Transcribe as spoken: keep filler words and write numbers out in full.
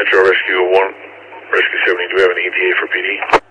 Metro Rescue one, Rescue seventy, do we have an E T A for P D?